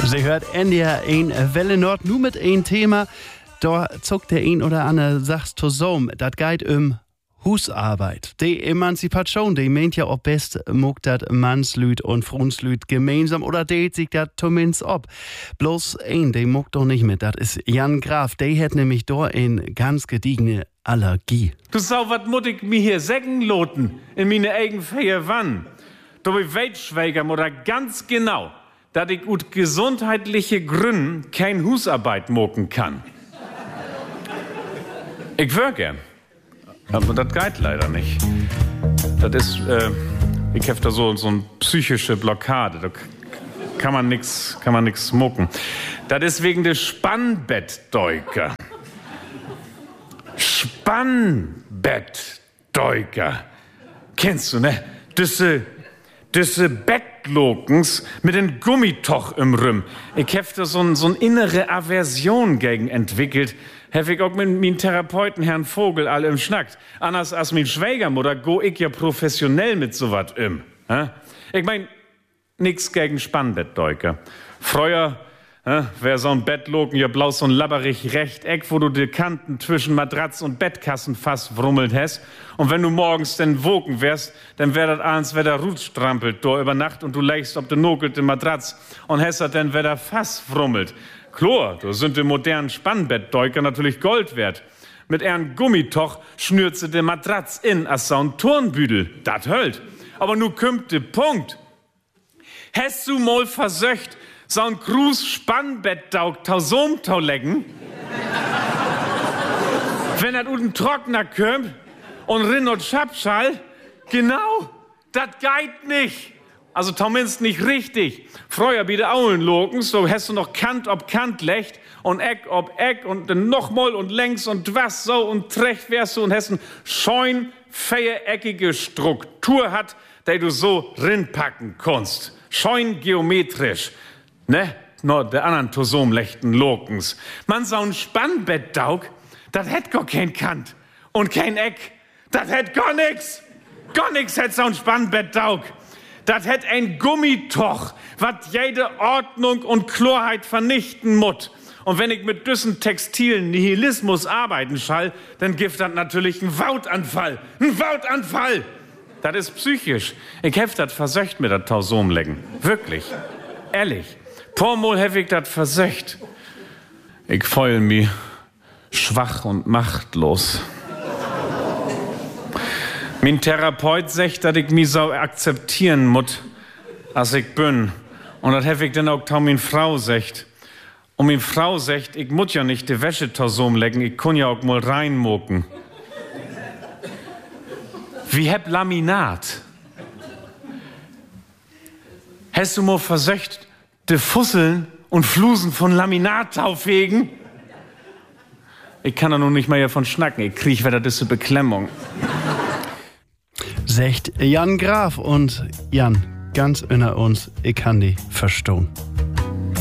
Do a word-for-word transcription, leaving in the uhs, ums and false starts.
Sie hört N D R eins Welle Nord nur mit ein Thema. Da zuckt der ein oder andere sagt zusammen, das geht um Husarbeit. Die Emanzipation, die meint ja auch best, muckt dat Mannslüd und Frunslüd gemeinsam oder deelt sich dat zumindest ab. Bloß ein, die muckt doch nicht mit, das ist Jan Graf. Der hat nämlich da eine ganz gediegene Allergie. Du sau, wat muss ich mir hier sägen loten in meine eigen Feier wann? Da weiß schweiger oder ganz genau, dass ich aus gesundheitliche Gründen kein Husarbeit mocken kann. Ich wär gern. Aber das geht leider nicht. Das ist, äh, ich hab da so, so eine psychische Blockade. Da kann man nix, kann man nix mucken. Das ist wegen des Spannbettdeuker. Spannbettdeuker. Kennst du, ne? Diese, diese Bettlokens mit den Gummitoch im Rümm. Ich hab da so, so eine innere Aversion gegen entwickelt. Hab ich auch mit meinem Therapeuten, Herrn Vogel, alle im Schnackt. Anders als mein Schwägermutter go ich ja professionell mit so wat im. Hä? Ich mein, nix gegen Spannbettdeuker. Früher, hä, wär so ein Bettloken ja bloß so ein labberig Rechteck, wo du die Kanten zwischen Matratz und Bettkassen fast wrummelt hast. Und wenn du morgens denn woken wärst, dann wär das abends, wer da Rut strampelt, da über Nacht und du legst ob de nokelte Matratz und hast das dann, wer da fast wrummelt. Klar, da sind die modernen Spannbettdeuker natürlich Gold wert. Mit ihren Gummitoch schnürt sie den Matratz in als so ein Turnbüdel. Das hölt. Aber nu kümmt der Punkt. Hast du mal versöcht, so ein Gruß Spannbettdauk tausomtau lecken? Wenn das unten Trockner kümmt und rin und Schapschall, genau, das geht nicht. Also zumindest nicht richtig. Früher bei den Aulenloken, so hast du noch Kant ob Kant lecht und Eck ob Eck und dann nochmal und längs und was so und trecht wärst du und hast eine scheun viereckige Struktur hat, die du so rinpacken kannst. Scheun geometrisch, ne? Nur der anderen tosomlechten Lokens. Man so ein Spannbettdauk, das hätt gar kein Kant und kein Eck. Das hätt gar nix. Gar nix hätt so ein Spannbettdauk. Das hätt ein Gummitoch, wat jede Ordnung und Klarheit vernichten muss. Und wenn ich mit düssen textilen Nihilismus arbeiten schall, dann gibt das natürlich einen Wautanfall. Ein Wautanfall! Das ist psychisch. Ich hef das versöcht mit der Tausomlecken. Wirklich. Ehrlich. Pormol hef ich das versöcht. Ich feul mich schwach und machtlos. Mein Therapeut sagt, dass ich mich so akzeptieren muss, als ich bin. Und das hab ich dann auch zu min Frau sagt. Und min Frau sagt, ich muss ja nicht die Wäsche tausum lecken, ich kann ja auch mal reinmucken. Wie heb Laminat? Hast du mal versöcht, die Fusseln und Flusen von Laminat aufhegen? Ich kann da nun nicht mehr davon schnacken, ich krieg wieder diese Beklemmung. Sagt Jan Graf und Jan, ganz inner uns, ich kann die verstehen.